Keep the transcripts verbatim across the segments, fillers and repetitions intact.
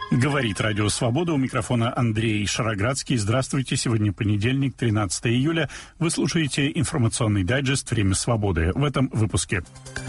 Говорит Радио Свобода, у микрофона Андрей Шароградский. Здравствуйте, сегодня понедельник, тринадцатое июля. Вы слушаете информационный дайджест «Время свободы». В этом выпуске.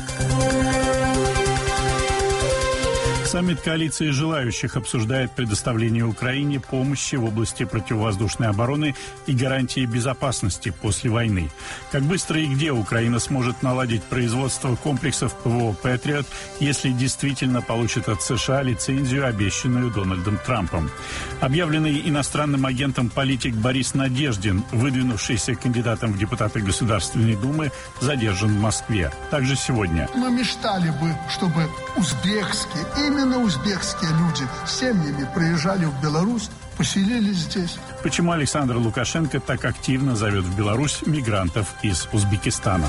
Саммит коалиции желающих обсуждает предоставление Украине помощи в области противовоздушной обороны и гарантии безопасности после войны. Как быстро и где Украина сможет наладить производство комплексов ПВО «Патриот», если действительно получит от США лицензию, обещанную Дональдом Трампом. Объявленный иностранным агентом политик Борис Надеждин, выдвинувшийся кандидатом в депутаты Государственной Думы, задержан в Москве. Также сегодня. Мы мечтали бы, чтобы узбекские, именно Именно узбекские люди с семьями приезжали в Беларусь, поселились здесь. Почему Александр Лукашенко так активно зовет в Беларусь мигрантов из Узбекистана?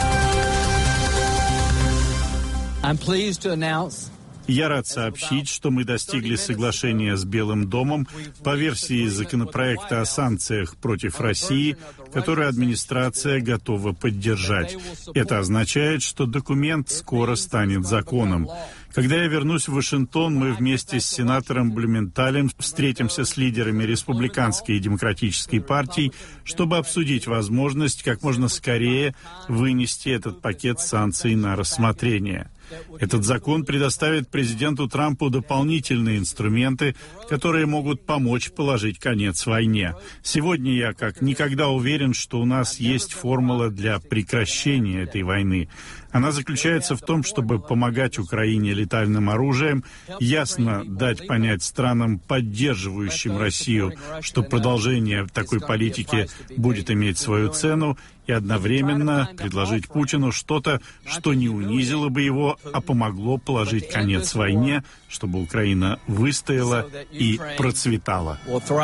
I'm pleased to announce Я рад сообщить, что мы достигли соглашения с Белым домом по версии законопроекта о санкциях против России, который администрация готова поддержать. Это означает, что документ скоро станет законом. Когда я вернусь в Вашингтон, мы вместе с сенатором Блюменталем встретимся с лидерами республиканской и демократической партий, чтобы обсудить возможность как можно скорее вынести этот пакет санкций на рассмотрение. Этот закон предоставит президенту Трампу дополнительные инструменты, которые могут помочь положить конец войне. Сегодня я как никогда уверен, что у нас есть формула для прекращения этой войны. Она заключается в том, чтобы помогать Украине летальным оружием, ясно дать понять странам, поддерживающим Россию, что продолжение такой политики будет иметь свою цену, и одновременно предложить Путину что-то, что не унизило бы его, а помогло положить конец войне, чтобы Украина выстояла и процветала.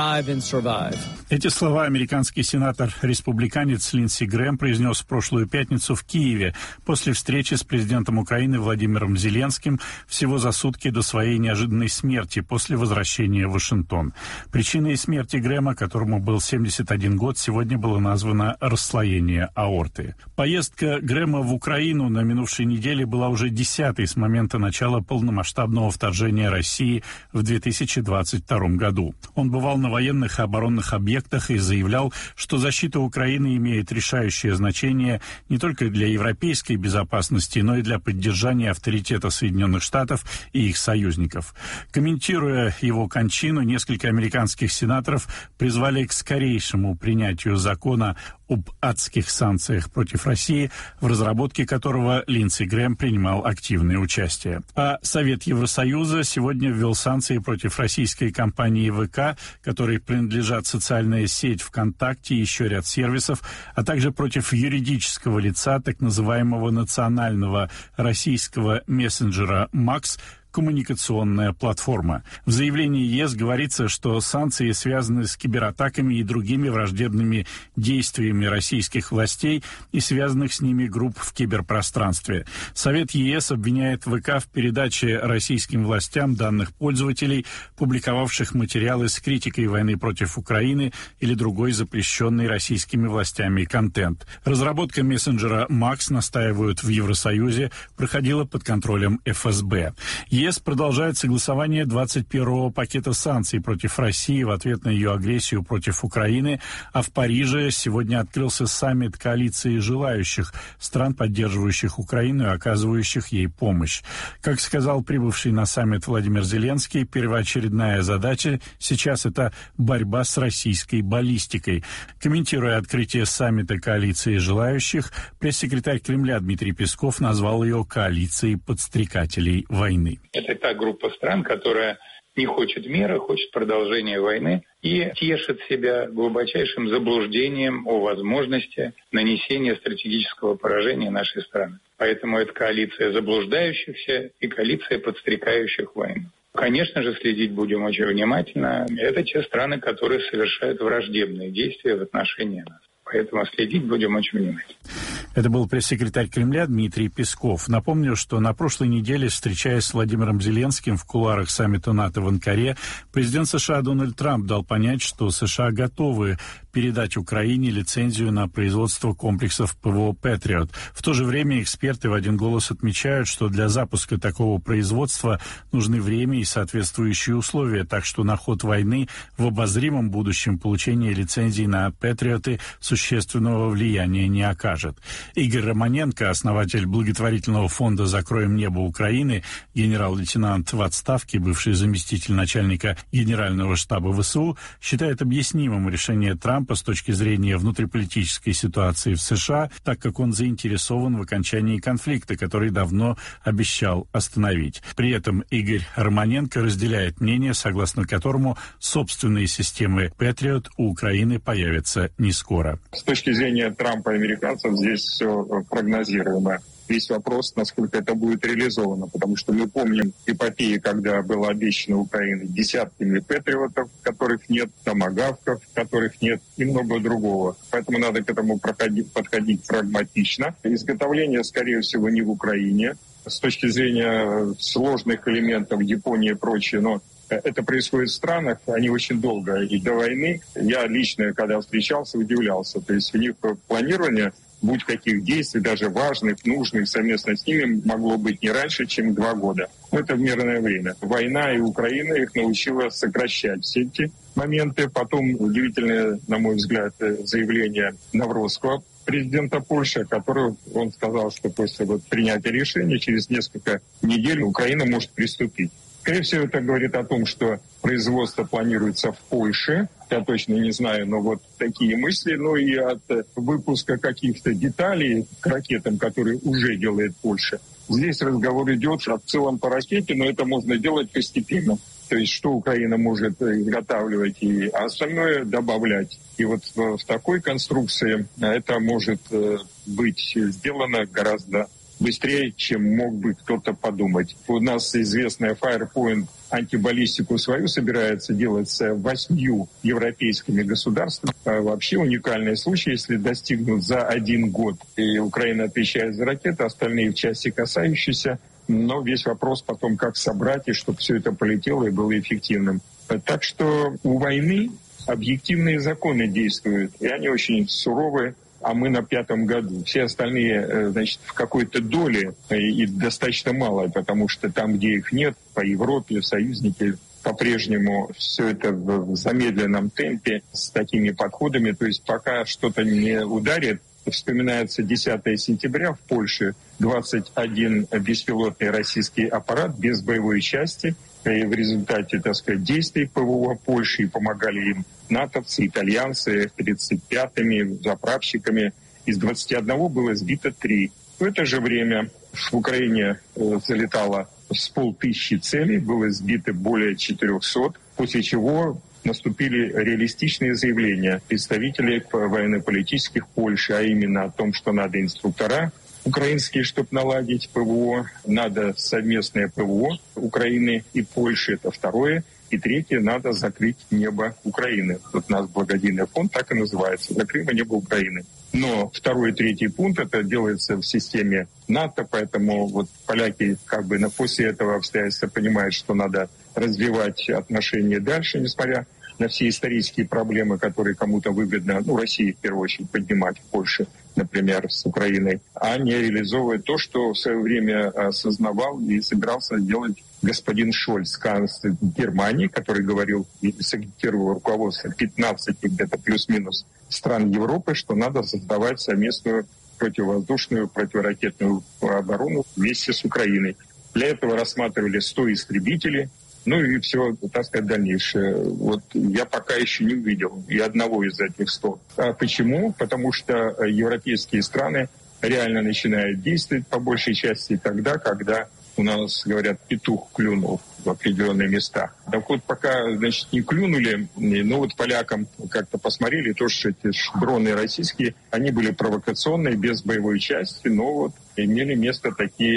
Эти слова американский сенатор-республиканец Линдси Грэм произнес в прошлую пятницу в Киеве после встречи с президентом Украины Владимиром Зеленским всего за сутки до своей неожиданной смерти после возвращения в Вашингтон. Причиной смерти Грэма, которому был семьдесят один год, сегодня было названо расслоение аорты. Поездка Грэма в Украину на минувшей неделе была уже десятой с момента начала полномасштабного вторжения России в две тысячи двадцать втором году. Он бывал на военных и оборонных объектах и заявлял, что защита Украины имеет решающее значение не только для европейской безопасности, но и для поддержания авторитета Соединенных Штатов и их союзников. Комментируя его кончину, несколько американских сенаторов призвали к скорейшему принятию закона об адских санкциях против России, в разработке которого Линдси Грэм принимал активное участие. А Совет Евросоюза сегодня ввел санкции против российской компании ВК, которой принадлежат социальная сеть ВКонтакте и еще ряд сервисов, а также против юридического лица так называемого национального российского мессенджера «Макс», коммуникационная платформа. В заявлении ЕС говорится, что санкции связаны с кибератаками и другими враждебными действиями российских властей и связанных с ними групп в киберпространстве. Совет ЕС обвиняет ВК в передаче российским властям данных пользователей, публиковавших материалы с критикой войны против Украины или другой запрещенный российскими властями контент. Разработка мессенджера «Макс», настаивают в Евросоюзе, проходила под контролем эф эс бэ. ЕС продолжает согласование двадцать первого пакета санкций против России в ответ на ее агрессию против Украины, а в Париже сегодня открылся саммит коалиции желающих стран, поддерживающих Украину и оказывающих ей помощь. Как сказал прибывший на саммит Владимир Зеленский, первоочередная задача сейчас — это борьба с российской баллистикой. Комментируя открытие саммита коалиции желающих, пресс-секретарь Кремля Дмитрий Песков назвал ее коалицией подстрекателей войны. Это та группа стран, которая не хочет мира, хочет продолжения войны и тешит себя глубочайшим заблуждением о возможности нанесения стратегического поражения нашей страны. Поэтому это коалиция заблуждающихся и коалиция подстрекающих войну. Конечно же, следить будем очень внимательно. Это те страны, которые совершают враждебные действия в отношении нас. Поэтому следить будем очень внимательно. Это был пресс-секретарь Кремля Дмитрий Песков. Напомню, что на прошлой неделе, встречаясь с Владимиром Зеленским в кулуарах саммита НАТО в Анкаре, президент США Дональд Трамп дал понять, что США готовы передать Украине лицензию на производство комплексов ПВО «Патриот». В то же время эксперты в один голос отмечают, что для запуска такого производства нужны время и соответствующие условия, так что на ход войны в обозримом будущем получение лицензий на «Патриоты» существенного влияния не окажет. Игорь Романенко, основатель благотворительного фонда «Закроем небо Украины», генерал-лейтенант в отставке, бывший заместитель начальника Генерального штаба ВСУ, считает объяснимым решение Трампа с точки зрения внутриполитической ситуации в США, так как он заинтересован в окончании конфликта, который давно обещал остановить. При этом Игорь Романенко разделяет мнение, согласно которому собственные системы «Патриот» у Украины появятся не скоро. С точки зрения Трампа и американцев здесь все прогнозируемо. Весь вопрос, насколько это будет реализовано, потому что мы помним эпопею, когда было обещано Украине десятками патриотов, которых нет, томагавков, которых нет, и много другого. Поэтому надо к этому проходить, подходить прагматично. Изготовление, скорее всего, не в Украине. С точки зрения сложных элементов Японии и прочее, но это происходит в странах, они очень долго. И до войны я лично, когда встречался, удивлялся. То есть у них планирование будь каких действий, даже важных, нужных, совместно с ними, могло быть не раньше, чем два года. Но это в мирное время. Война и Украина их научила сокращать все эти моменты. Потом удивительное, на мой взгляд, заявление Навроцкого, президента Польши, который он сказал, что после вот принятия решения через несколько недель Украина может приступить. Скорее всего, это говорит о том, что производство планируется в Польше. Я точно не знаю, но вот такие мысли. Ну и от выпуска каких-то деталей к ракетам, которые уже делает Польша. Здесь разговор идет в целом по ракете, но это можно делать постепенно. То есть что Украина может изготавливать, и остальное добавлять. И вот в, в такой конструкции это может быть сделано гораздо быстрее, чем мог бы кто-то подумать. У нас известная Firepoint антибаллистику свою собирается делать с восьмью европейскими государствами. А вообще уникальный случай, если достигнут за один год, и Украина отвечает за ракеты, остальные в части касающиеся, но весь вопрос потом, как собрать, и чтобы все это полетело и было эффективным. Так что у войны объективные законы действуют, и они очень суровые. А мы на пятом году. Все остальные, значит, в какой-то доле и достаточно мало, потому что там, где их нет, по Европе, союзники по-прежнему все это в замедленном темпе с такими подходами. То есть пока что-то не ударит, вспоминается десятое сентября в Польше, двадцать один беспилотный российский аппарат без боевой части. И в результате, так сказать, действий ПВО Польши помогали им натовцы, итальянцы, тридцать пятыми заправщиками. Из двадцати одного было сбито три. В это же время в Украине залетало с полтысячи целей, было сбито более четырехсот, после чего наступили реалистичные заявления представителей военно-политических Польши, а именно о том, что надо инструктора украинские, чтобы наладить ПВО, надо совместное ПВО Украины и Польши, это второе. И третье, надо закрыть небо Украины. Вот у нас благодійный фонд так и называется, «Закрытие небо Украины». Но второй и третий пункт, это делается в системе НАТО, поэтому вот поляки как бы после этого обстоятельства понимают, что надо развивать отношения дальше, несмотря на все исторические проблемы, которые кому-то выгодно, ну, России в первую очередь, поднимать в Польше, например, с Украиной, а не реализовывать то, что в свое время осознавал и собирался делать господин Шольц, канцлер Германии, который говорил и секретировал руководство пятнадцати где-то плюс-минус стран Европы, что надо создавать совместную противовоздушную, противоракетную оборону вместе с Украиной. Для этого рассматривали сто истребителей, ну и все, так сказать, дальнейшее. Вот я пока еще не увидел и одного из этих сто. А почему? Потому что европейские страны реально начинают действовать по большей части тогда, когда у нас, говорят, петух клюнул в определенные места. Так вот, пока, значит, не клюнули, ну вот полякам как-то посмотрели, то, что эти дроны российские, они были провокационные, без боевой части, но вот имели место такие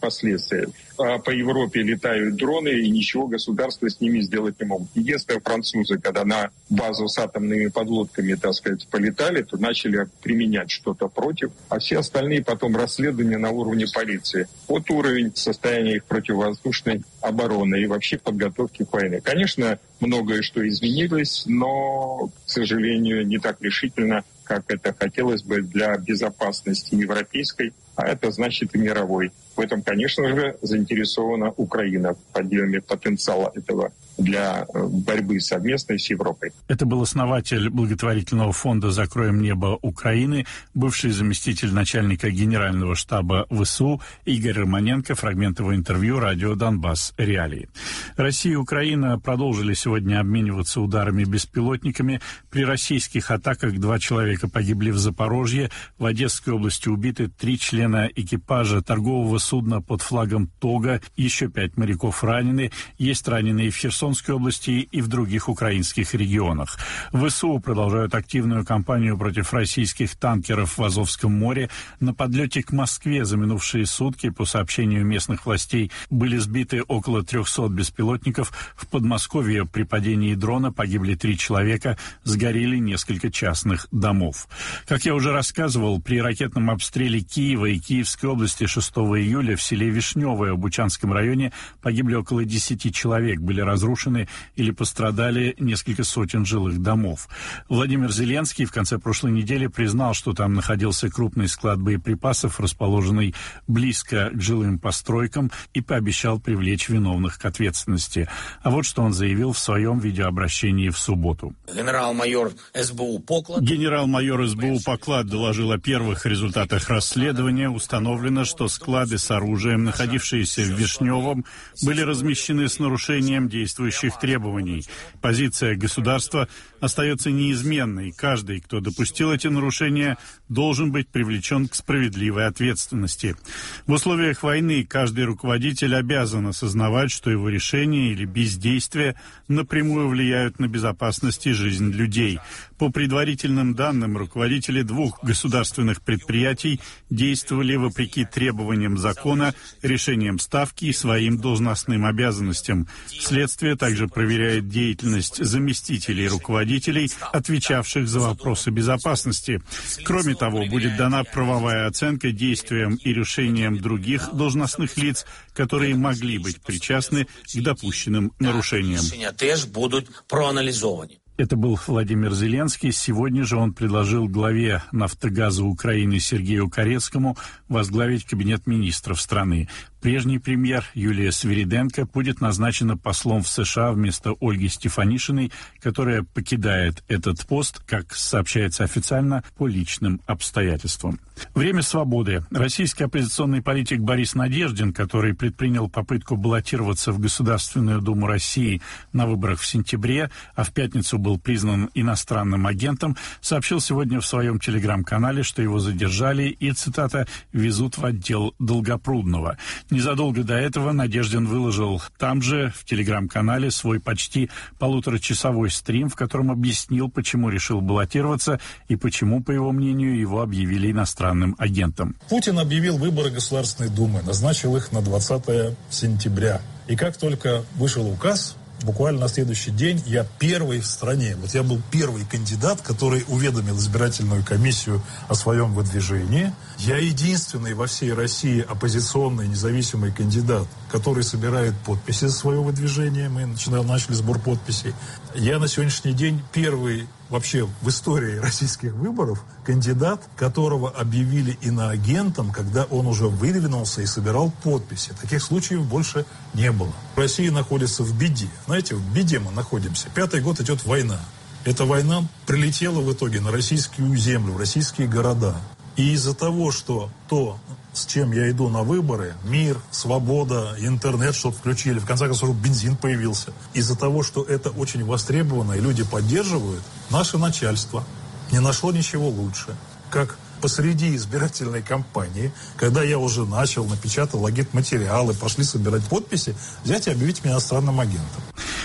последствия. А по Европе летают дроны, и ничего государство с ними сделать не могут. Единственное, французы, когда на базу с атомными подлодками, так сказать, полетали, то начали применять что-то против, а все остальные потом расследования на уровне полиции. Вот уровень состояния их противовоздушной обороны и вообще подготовки к войне. Конечно, многое что изменилось, но, к сожалению, не так решительно, как это хотелось бы для безопасности европейской, а это значит и мировой. В этом, конечно же, заинтересована Украина в подъеме потенциала этого для борьбы совместной с Европой. Это был основатель благотворительного фонда «Закроем небо Украины», бывший заместитель начальника генерального штаба ВСУ Игорь Романенко. Фрагмент его интервью радио «Донбасс. Реалии». Россия и Украина продолжили сегодня обмениваться ударами беспилотниками. При российских атаках два человека погибли в Запорожье. В Одесской области убиты три члена экипажа торгового судна под флагом «Тога». Еще пять моряков ранены. Есть раненые в Херсонской области и в других украинских регионах. ВСУ продолжают активную кампанию против российских танкеров в Азовском море. На подлете к Москве за минувшие сутки, по сообщению местных властей, были сбиты около трехсот беспилотников. В Подмосковье при падении дрона погибли три человека, сгорели несколько частных домов. Как я уже рассказывал, при ракетном обстреле Киева и Киевской области шестого июля в селе Вишневое в Бучанском районе погибли около десяти человек, были разрушены или пострадали несколько сотен жилых домов. Владимир Зеленский в конце прошлой недели признал, что там находился крупный склад боеприпасов, расположенный близко к жилым постройкам, и пообещал привлечь виновных к ответственности. А вот что он заявил в своем видеообращении в субботу. Генерал-майор СБУ Поклад. Генерал-майор СБУ Поклад доложил о первых результатах расследования. Установлено, что склады с оружием, находившиеся в Вишневом, были размещены с нарушением действующих требований. Позиция государства остается неизменной. Каждый, кто допустил эти нарушения, должен быть привлечен к справедливой ответственности. В условиях войны каждый руководитель обязан осознавать, что его решения или бездействие напрямую влияют на безопасность и жизнь людей. По предварительным данным, руководители двух государственных предприятий действовали вопреки требованиям закона, решениям Ставки и своим должностным обязанностям. Следствие также проверяет деятельность заместителей руководителей, отвечавших за вопросы безопасности. Кроме того, будет дана правовая оценка действиям и решениям других должностных лиц, которые могли быть причастны к допущенным нарушениям. Теж будут проанализованы. Это был Владимир Зеленский. Сегодня же он предложил главе «Нафтогаза Украины» Сергею Корецкому возглавить кабинет министров страны. Прежний премьер Юлия Свириденко будет назначена послом в США вместо Ольги Стефанишиной, которая покидает этот пост, как сообщается официально, по личным обстоятельствам. Время свободы. Российский оппозиционный политик Борис Надеждин, который предпринял попытку баллотироваться в Государственную Думу России на выборах в сентябре, а в пятницу был признан иностранным агентом, сообщил сегодня в своем телеграм-канале, что его задержали и, цитата, «везут в отдел Долгопрудного». Незадолго до этого Надеждин выложил там же, в телеграм-канале, свой почти полуторачасовой стрим, в котором объяснил, почему решил баллотироваться и почему, по его мнению, его объявили иностранным агентом. Путин объявил выборы Государственной Думы, назначил их на двадцатое сентября. И как только вышел указ, буквально на следующий день я первый в стране, вот я был первый кандидат, который уведомил избирательную комиссию о своем выдвижении. Я единственный во всей России оппозиционный независимый кандидат, который собирает подписи за свое выдвижение. Мы начинали, начали сбор подписей. Я на сегодняшний день первый вообще в истории российских выборов кандидат, которого объявили иноагентом, когда он уже выдвинулся и собирал подписи. Таких случаев больше не было. Россия находится в беде. Знаете, в беде мы находимся. Пятый год идет война. Эта война прилетела в итоге на российскую землю, в российские города. И из-за того, что то, с чем я иду на выборы, мир, свобода, интернет, чтобы включили, в конце концов, бензин появился. Из-за того, что это очень востребовано и люди поддерживают, наше начальство не нашло ничего лучше, как посреди избирательной кампании, когда я уже начал, напечатал агитматериалы, пошли собирать подписи, взять и объявить меня иностранным агентом.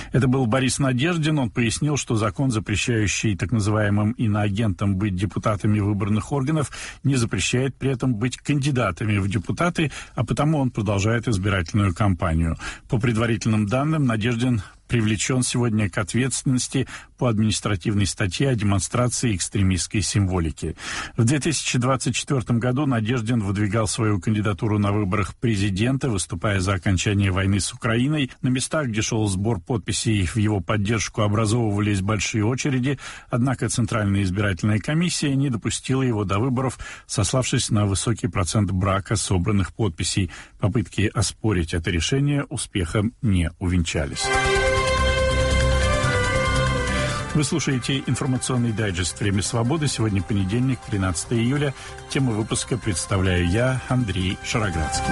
Это был Борис Надеждин. Он пояснил, что закон, запрещающий так называемым иноагентам быть депутатами выборных органов, не запрещает при этом быть кандидатами в депутаты, а потому он продолжает избирательную кампанию. По предварительным данным, Надеждин привлечен сегодня к ответственности по административной статье о демонстрации экстремистской символики. В две тысячи двадцать четвёртом году Надеждин выдвигал свою кандидатуру на выборах президента, выступая за окончание войны с Украиной. На местах, где шел сбор подписей в его поддержку, образовывались большие очереди, однако Центральная избирательная комиссия не допустила его до выборов, сославшись на высокий процент брака собранных подписей. Попытки оспорить это решение успехом не увенчались. Вы слушаете информационный дайджест «Время свободы». Сегодня понедельник, тринадцатое июля. Тему выпуска представляю я, Андрей Шароградский.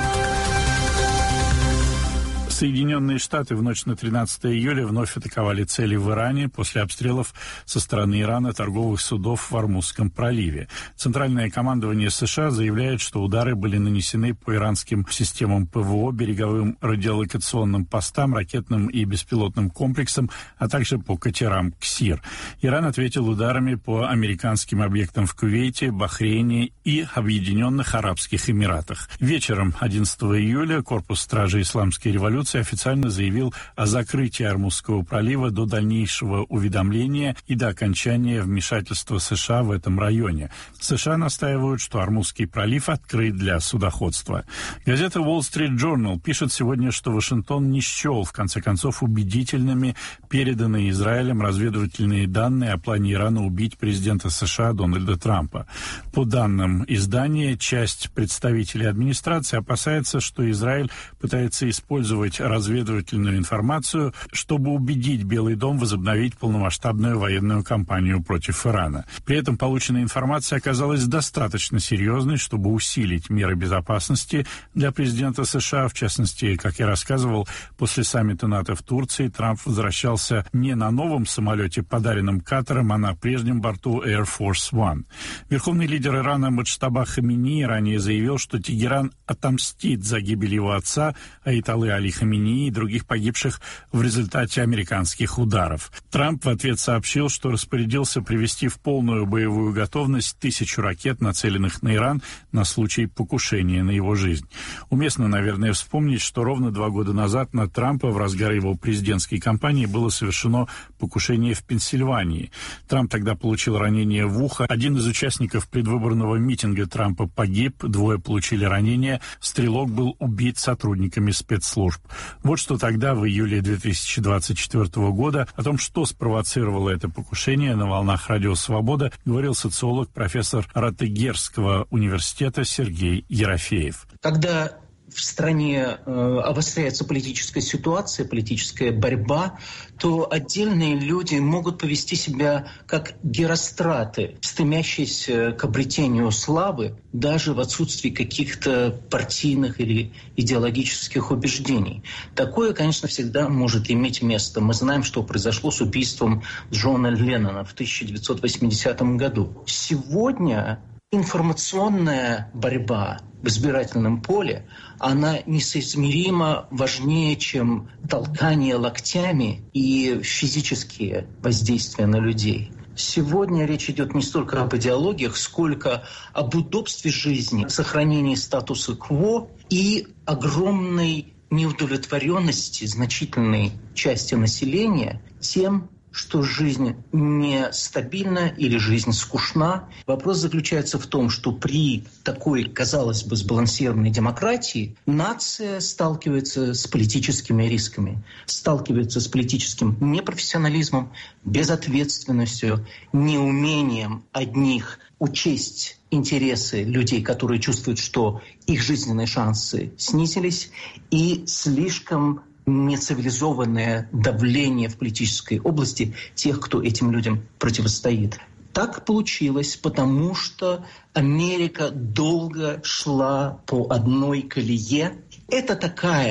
Соединенные Штаты в ночь на тринадцатое июля вновь атаковали цели в Иране после обстрелов со стороны Ирана торговых судов в Ормузском проливе. Центральное командование США заявляет, что удары были нанесены по иранским системам ПВО, береговым радиолокационным постам, ракетным и беспилотным комплексам, а также по катерам «Ксир». Иран ответил ударами по американским объектам в Кувейте, Бахрейне и Объединенных Арабских Эмиратах. Вечером одиннадцатого июля корпус стражи Исламской революции официально заявил о закрытии Ормузского пролива до дальнейшего уведомления и до окончания вмешательства США в этом районе. США настаивают, что Ормузский пролив открыт для судоходства. Газета Wall Street Journal пишет сегодня, что Вашингтон не счел, в конце концов, убедительными переданные Израилем разведывательные данные о плане Ирана убить президента США Дональда Трампа. По данным издания, часть представителей администрации опасается, что Израиль пытается использовать разведывательную информацию, чтобы убедить Белый дом возобновить полномасштабную военную кампанию против Ирана. При этом полученная информация оказалась достаточно серьезной, чтобы усилить меры безопасности для президента США. В частности, как я рассказывал, после саммита НАТО в Турции Трамп возвращался не на новом самолете, подаренном Катаром, а на прежнем борту Air Force One. Верховный лидер Ирана Муджтаба Хамини ранее заявил, что Тегеран отомстит за гибель его отца, Аятоллы Али Хамини и других погибших в результате американских ударов. Трамп в ответ сообщил, что распорядился привести в полную боевую готовность тысячу ракет, нацеленных на Иран, на случай покушения на его жизнь. Уместно, наверное, вспомнить, что ровно два года назад на Трампа в разгар его президентской кампании было совершено покушение в Пенсильвании. Трамп тогда получил ранение в ухо. Один из участников предвыборного митинга Трампа погиб, двое получили ранения. Стрелок был убит сотрудниками спецслужб. Вот что тогда, в июле две тысячи двадцать четвёртого года, о том, что спровоцировало это покушение, на волнах Радио Свобода говорил социолог, профессор Ротегерского университета Сергей Ерофеев. Когда в стране э, обостряется политическая ситуация, политическая борьба, то отдельные люди могут повести себя как геростраты, стремящиеся к обретению славы даже в отсутствии каких-то партийных или идеологических убеждений. Такое, конечно, всегда может иметь место. Мы знаем, что произошло с убийством Джона Леннона в тысяча девятьсот восьмидесятом году. Сегодня информационная борьба в избирательном поле, она несоизмеримо важнее, чем толкание локтями и физические воздействия на людей. Сегодня речь идет не столько об идеологиях, сколько об удобстве жизни, сохранении статуса кво и огромной неудовлетворенности значительной части населения тем, что жизнь нестабильна или жизнь скучна. Вопрос заключается в том, что при такой, казалось бы, сбалансированной демократии нация сталкивается с политическими рисками, сталкивается с политическим непрофессионализмом, безответственностью, неумением одних учесть интересы людей, которые чувствуют, что их жизненные шансы снизились, и слишком нецивилизованное давление в политической области тех, кто этим людям противостоит. Так получилось, потому что Америка долго шла по одной колее. Это такая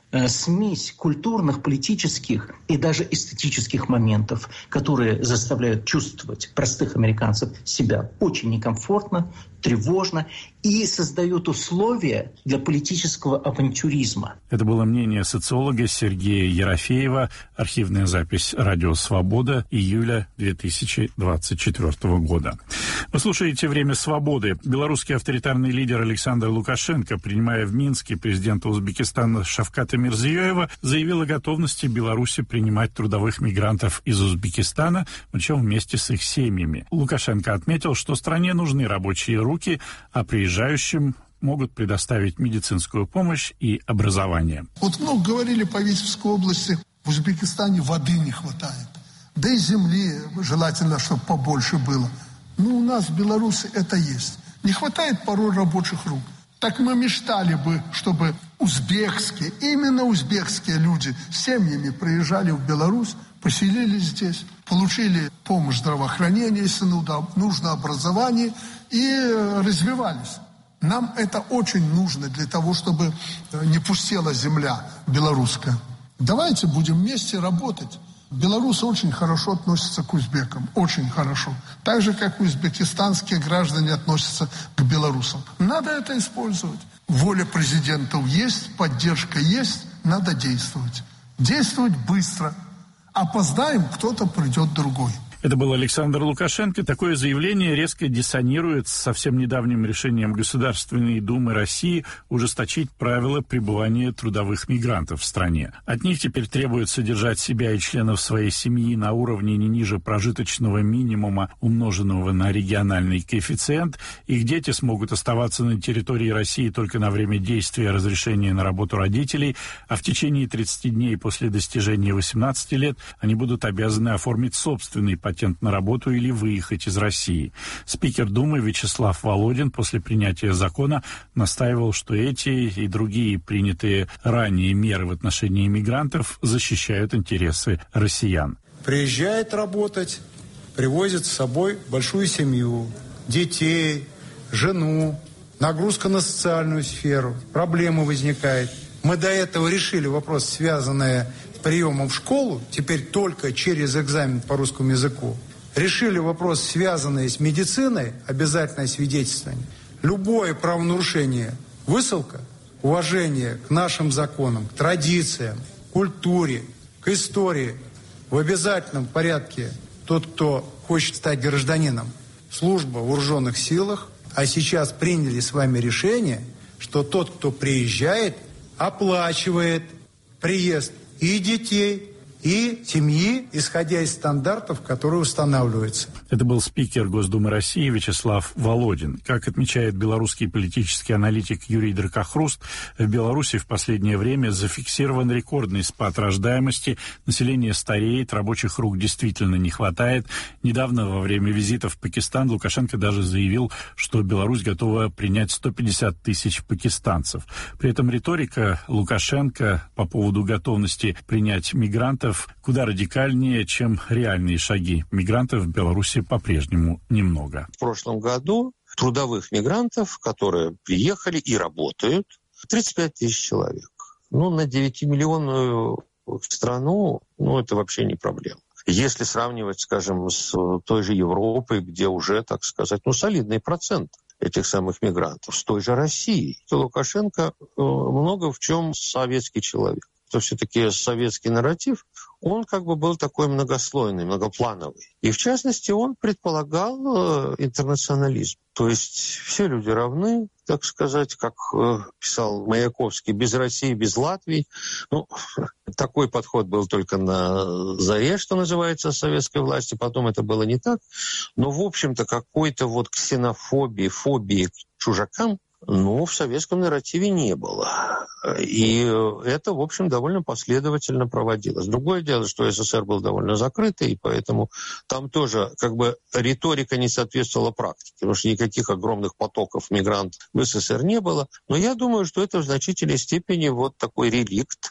э, смесь культурных, политических и даже эстетических моментов, которые заставляют чувствовать простых американцев себя очень некомфортно, тревожно и создают условия для политического авантюризма. Это было мнение социолога Сергея Ерофеева. Архивная запись «Радио Свобода», июля две тысячи двадцать четвёртого года. Вы слушаете «Время свободы». Белорусский авторитарный лидер Александр Лукашенко, принимая в Минске президента Узбекистана Шавката Мирзиёева, заявил о готовности Беларуси принимать трудовых мигрантов из Узбекистана, причем вместе с их семьями. Лукашенко отметил, что стране нужны рабочие руки, а приезжающим могут предоставить медицинскую помощь и образование. Вот много говорили по Витебской области, в Узбекистане воды не хватает. Да и земли желательно, чтобы побольше было. Ну, у нас в Беларуси это есть. Не хватает порой рабочих рук. Так мы мечтали бы, чтобы узбекские, именно узбекские люди с семьями приезжали в Беларусь, поселились здесь, получили помощь здравоохранения, если нужно образование, и развивались. Нам это очень нужно для того, чтобы не пустела земля белорусская. Давайте будем вместе работать. Белорусы очень хорошо относятся к узбекам, очень хорошо. Так же, как узбекистанские граждане относятся к белорусам. Надо это использовать. Воля президентов есть, поддержка есть, надо действовать. Действовать быстро. Опоздаем, кто-то придет другой. Это был Александр Лукашенко. Такое заявление резко диссонирует с совсем недавним решением Государственной Думы России ужесточить правила пребывания трудовых мигрантов в стране. От них теперь требуют содержать себя и членов своей семьи на уровне не ниже прожиточного минимума, умноженного на региональный коэффициент. Их дети смогут оставаться на территории России только на время действия разрешения на работу родителей, а в течение тридцати дней после достижения восемнадцати лет они будут обязаны оформить собственный патент на работу или выехать из России. Спикер Думы Вячеслав Володин после принятия закона настаивал, что эти и другие принятые ранее меры в отношении мигрантов защищают интересы россиян. Приезжает работать, привозит с собой большую семью, детей, жену, нагрузка на социальную сферу, проблемы возникают. Мы до этого решили вопрос, связанный с приемом в школу, теперь только через экзамен по русскому языку. Решили вопрос, связанный с медициной, обязательное свидетельствование. Любое правонарушение, высылка, уважение к нашим законам, к традициям, культуре, к истории в обязательном порядке. Тот, кто хочет стать гражданином, служба в вооруженных силах, а сейчас приняли с вами решение, что тот, кто приезжает, оплачивает приезд и детей, и семьи, исходя из стандартов, которые устанавливаются. Это был спикер Госдумы России Вячеслав Володин. Как отмечает белорусский политический аналитик Юрий Дракохруст, в Беларуси в последнее время зафиксирован рекордный спад рождаемости, население стареет, рабочих рук действительно не хватает. Недавно во время визита в Пакистан Лукашенко даже заявил, что Беларусь готова принять сто пятьдесят тысяч пакистанцев. При этом риторика Лукашенко по поводу готовности принять мигрантов куда радикальнее, чем реальные шаги. Мигрантов в Беларуси по-прежнему немного. В прошлом году трудовых мигрантов, которые приехали и работают, тридцать пять тысяч человек. Ну, на девятимиллионную страну, ну, это вообще не проблема. Если сравнивать, скажем, с той же Европой, где уже, так сказать, ну, солидный процент этих самых мигрантов, с той же Россией, то Лукашенко много в чем советский человек. То все-таки советский нарратив, он как бы был такой многослойный, многоплановый. И в частности, он предполагал интернационализм. То есть все люди равны, так сказать, как писал Маяковский, без России, без Латвии. Ну, такой подход был только на заре, что называется, советской власти. Потом это было не так. Но, в общем-то, какой-то вот ксенофобии, фобии к чужакам, ну, в советском нарративе не было. И это, в общем, довольно последовательно проводилось. Другое дело, что СССР был довольно закрытый, и поэтому там тоже как бы риторика не соответствовала практике, потому что никаких огромных потоков мигрантов в СССР не было. Но я думаю, что это в значительной степени вот такой реликт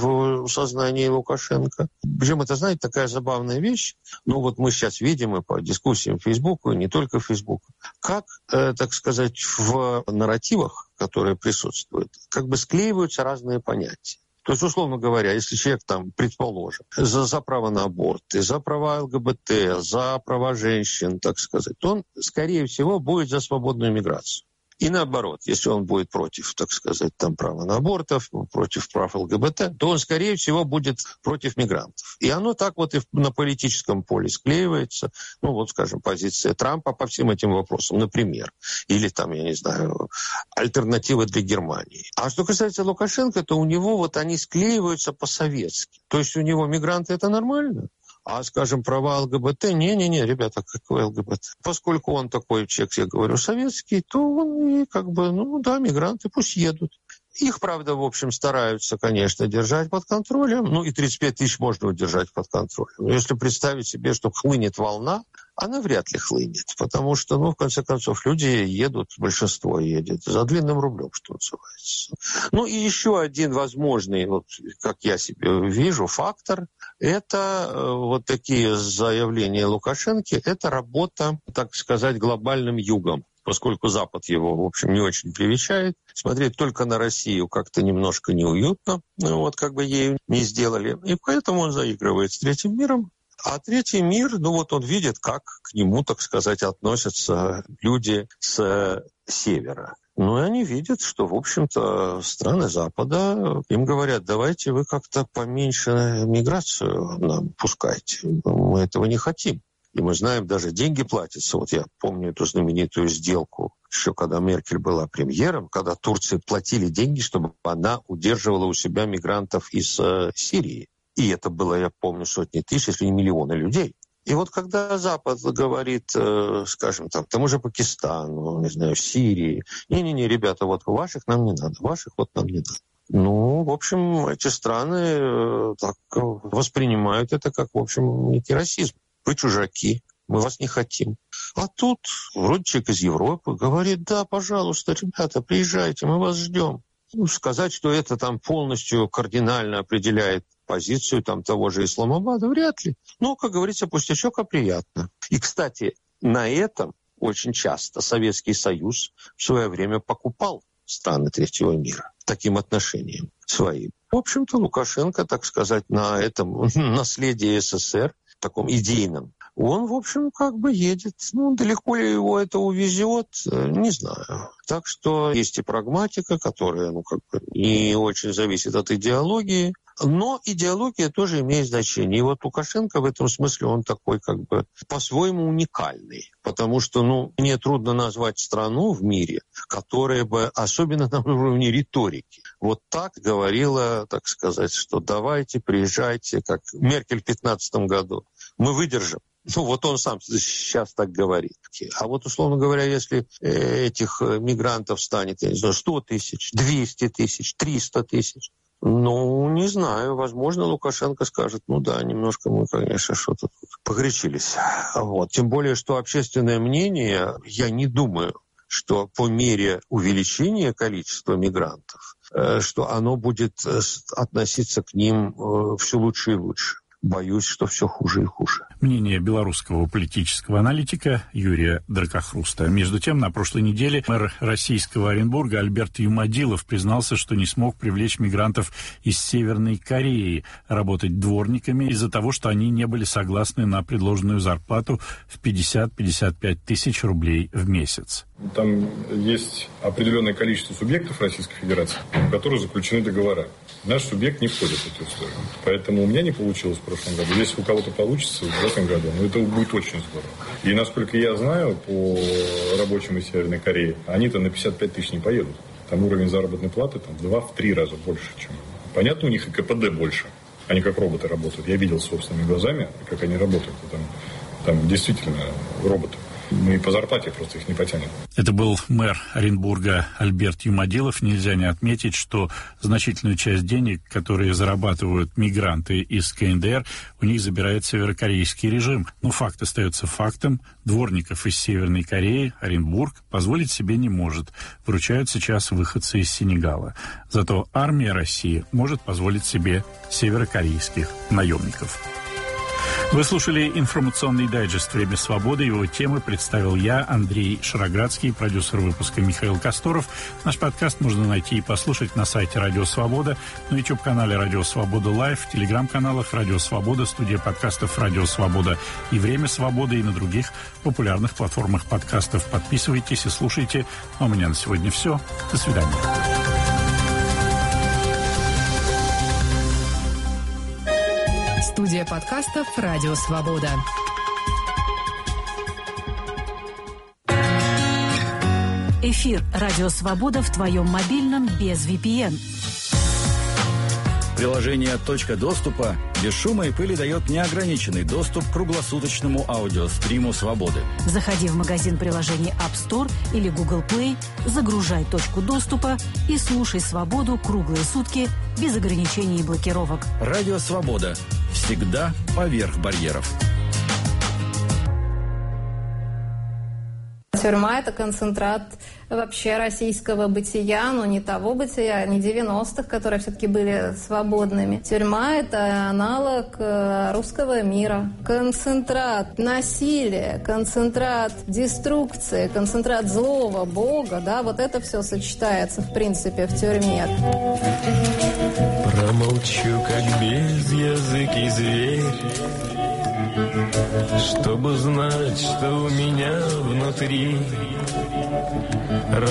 в сознании Лукашенко. Причем это, знаете, такая забавная вещь. Ну вот мы сейчас видим и по дискуссиям в Фейсбуке, и не только в Фейсбуке, как, э, так сказать, в нарративах, которые присутствуют, как бы склеиваются разные понятия. То есть, условно говоря, если человек там, предположим, за, за право на аборт, за права ЛГБТ, за права женщин, так сказать, то он, скорее всего, будет за свободную миграцию. И наоборот, если он будет против, так сказать, там, права на абортов, против прав ЛГБТ, то он, скорее всего, будет против мигрантов. И оно так вот и на политическом поле склеивается. Ну, вот, скажем, позиция Трампа по всем этим вопросам, например. Или там, я не знаю, альтернативы для Германии. А что касается Лукашенко, то у него вот они склеиваются по-советски. То есть у него мигранты – это нормально. А, скажем, права ЛГБТ, не-не-не, ребята, какой ЛГБТ? Поскольку он такой человек, я говорю, советский, то он и как бы, ну да, мигранты пусть едут. Их, правда, в общем, стараются, конечно, держать под контролем. Ну, и тридцать пять тысяч можно удержать под контролем. Но если представить себе, что хлынет волна, она вряд ли хлынет. Потому что, ну, в конце концов, люди едут, большинство едет за длинным рублем, что называется. Ну, и еще один возможный, вот, как я себе вижу, фактор, это э, вот такие заявления Лукашенко, это работа, так сказать, глобальным югом. Поскольку Запад его, в общем, не очень привечает. Смотреть только на Россию как-то немножко неуютно, вот как бы ею не сделали. И поэтому он заигрывает с третьим миром. А третий мир, ну вот он видит, как к нему, так сказать, относятся люди с севера. Ну и они видят, что, в общем-то, страны Запада, им говорят, давайте вы как-то поменьше миграцию нам пускайте. Мы этого не хотим. И мы знаем, даже деньги платятся. Вот я помню эту знаменитую сделку, еще когда Меркель была премьером, когда Турции платили деньги, чтобы она удерживала у себя мигрантов из э, Сирии. И это было, я помню, сотни тысяч, если не миллионы людей. И вот когда Запад говорит, э, скажем так, тому же Пакистану, не знаю, Сирии, не-не-не, ребята, вот ваших нам не надо, ваших вот нам не надо. Ну, в общем, эти страны э, так воспринимают это как, в общем, некий расизм. Вы чужаки, мы вас не хотим. А тут вроде человек из Европы говорит, да, пожалуйста, ребята, приезжайте, мы вас ждем. Ну, сказать, что это там полностью кардинально определяет позицию там того же Исламабада, вряд ли. Но, как говорится, пустячок, а приятно. И, кстати, на этом очень часто Советский Союз в свое время покупал страны третьего мира таким отношением своим. В общем-то, Лукашенко, так сказать, на этом наследии СССР, таком идейном, он, в общем, как бы едет. Ну, далеко ли его это увезет, не знаю. Так что есть и прагматика, которая, ну, как бы не очень зависит от идеологии. Но идеология тоже имеет значение. И вот Лукашенко в этом смысле, он такой как бы по-своему уникальный. Потому что, ну, мне трудно назвать страну в мире, которая бы, особенно на уровне риторики, вот так говорила, так сказать, что давайте, приезжайте, как Меркель в пятнадцатом году. Мы выдержим. Ну, вот он сам сейчас так говорит. А вот, условно говоря, если этих мигрантов станет, я не знаю, сто тысяч, двести тысяч, триста тысяч, ну, не знаю, возможно, Лукашенко скажет, ну да, немножко мы, конечно, что-то тут погорячились. Вот. Тем более, что общественное мнение, я не думаю, что по мере увеличения количества мигрантов, что оно будет относиться к ним все лучше и лучше. Боюсь, что все хуже и хуже. Мнение белорусского политического аналитика Юрия Дракохруста. Между тем, на прошлой неделе мэр российского Оренбурга Альберт Юмадилов признался, что не смог привлечь мигрантов из Северной Кореи работать дворниками из-за того, что они не были согласны на предложенную зарплату в пятьдесят - пятьдесят пять тысяч рублей в месяц. Там есть определенное количество субъектов Российской Федерации, у которых заключены договора. Наш субъект не входит в эту историю. Поэтому у меня не получилось в прошлом году. Если у кого-то получится в этом году, ну, это будет очень здорово. И насколько я знаю, по рабочим из Северной Кореи, они-то на пятьдесят пять тысяч не поедут. Там уровень заработной платы там, в два-три раза больше, чем... Понятно, у них и КПД больше. Они как роботы работают. Я видел собственными глазами, как они работают. Там, там действительно роботы. Мы и по зарплате просто их не потянем. Это был мэр Оренбурга Альберт Юмадилов. Нельзя не отметить, что значительную часть денег, которые зарабатывают мигранты из КНДР, у них забирает северокорейский режим. Но факт остается фактом. Дворников из Северной Кореи Оренбург позволить себе не может. Выручают сейчас выходцы из Сенегала. Зато армия России может позволить себе северокорейских наемников. Вы слушали информационный дайджест «Время свободы». Его темы представил я, Андрей Шароградский, продюсер выпуска Михаил Косторов. Наш подкаст можно найти и послушать на сайте «Радио Свобода», на YouTube-канале «Радио Свобода Лайв», в телеграм-каналах «Радио Свобода», студия подкастов «Радио Свобода» и «Время свободы» и на других популярных платформах подкастов. Подписывайтесь и слушайте. А у меня на сегодня все. До свидания. Студия подкастов «Радио Свобода». Эфир «Радио Свобода» в твоем мобильном без ви пи эн. Приложение «Точка доступа» без шума и пыли дает неограниченный доступ к круглосуточному аудиостриму «Свободы». Заходи в магазин приложений App Store или Google Play, загружай «Точку доступа» и слушай «Свободу» круглые сутки без ограничений и блокировок. Радио «Свобода». Всегда поверх барьеров. Тюрьма – это концентрат вообще российского бытия, но не того бытия, не девяностых, которые все-таки были свободными. Тюрьма – это аналог русского мира. Концентрат насилия, концентрат деструкции, концентрат злого Бога, да, вот это все сочетается, в принципе, в тюрьме. Промолчу, как без языки зверь, чтобы знать, что у меня внутри.